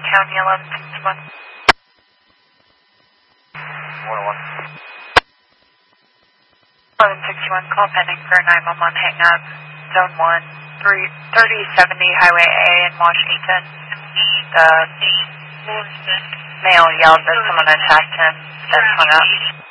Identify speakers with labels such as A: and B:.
A: County 1161. 1161, call pending for 911, hang up, zone 1, 3070 Highway A in Washington. The male yelled that someone attacked him, then hung up.